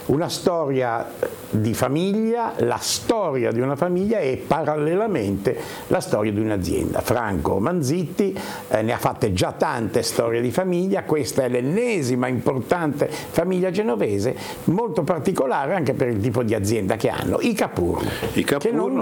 una storia di famiglia, la storia di una famiglia e parallelamente la storia di un'azienda. Franco Manzitti ne ha fatte già tante storie di famiglia, questa è l'ennesima importante famiglia genovese, molto particolare anche per il tipo di azienda che hanno, i Capurro, che non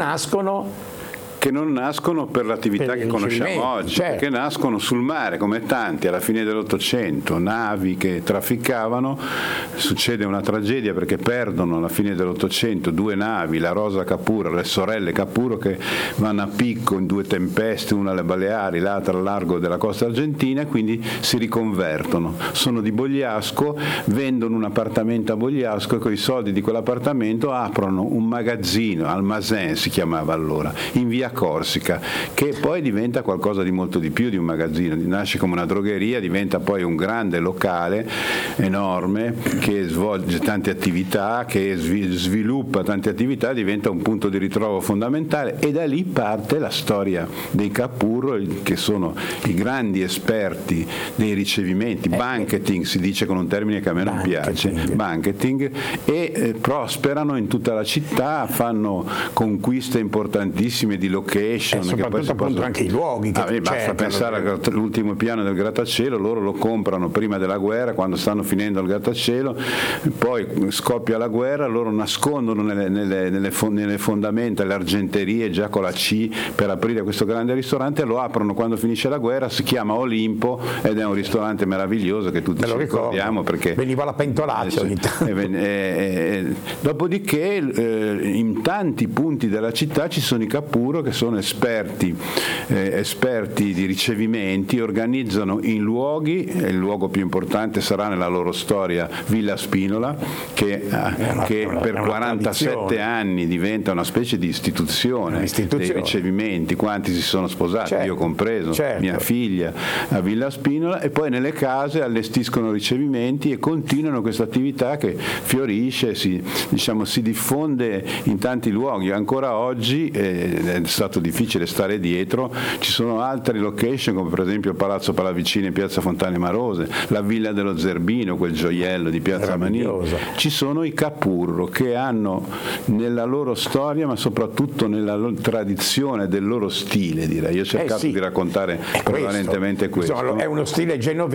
nascono per l'attività che conosciamo oggi, certo. Che nascono sul mare come tanti alla fine dell'Ottocento, navi che trafficavano. Succede una tragedia perché perdono alla fine dell'Ottocento 2 navi, la Rosa Capurro, le sorelle Capurro, che vanno a picco in 2 tempeste, una alle Baleari, l'altra al largo della costa argentina, e quindi si riconvertono. Sono di Bogliasco, vendono un appartamento a Bogliasco e con i soldi di quell'appartamento aprono un magazzino, Almazen si chiamava allora, in via Corsica, che poi diventa qualcosa di molto di più di un magazzino, nasce come una drogheria, diventa poi un grande locale enorme che svolge tante attività, che sviluppa tante attività, diventa un punto di ritrovo fondamentale, e da lì parte la storia dei Capurro, che sono i grandi esperti dei ricevimenti, banqueting si dice con un termine che a me non piace, banqueting, e prosperano in tutta la città, fanno conquiste importantissime di location, soprattutto che poi appunto anche i luoghi che basta pensare all'ultimo piano del grattacielo, loro lo comprano prima della guerra, quando stanno finendo il grattacielo, poi scoppia la guerra, loro nascondono nelle fondamenta le argenterie già con la C per aprire questo grande ristorante, lo aprono quando finisce la guerra, si chiama Olimpo ed è un ristorante meraviglioso che tutti ci ricordiamo perché veniva la pentolaccia ogni tanto. Dopodiché in tanti punti della città ci sono i Capurro che sono esperti di ricevimenti, organizzano in luoghi, e il luogo più importante sarà nella loro storia Villa Spinola, che per 47 anni diventa una specie di istituzione dei ricevimenti, quanti si sono sposati, certo, io compreso, certo, mia figlia a Villa Spinola, e poi nelle case allestiscono ricevimenti e continuano questa attività che fiorisce, si diffonde in tanti luoghi. Ancora oggi è stato difficile stare dietro, ci sono altre location come per esempio Palazzo Pallavicino in piazza Fontane Marose, la Villa dello Zerbino, quel gioiello di piazza Manini. Ci sono i Capurro che hanno nella loro storia, ma soprattutto nella loro tradizione del loro stile, direi. Io ho cercato di raccontare prevalentemente questo. È uno stile genovese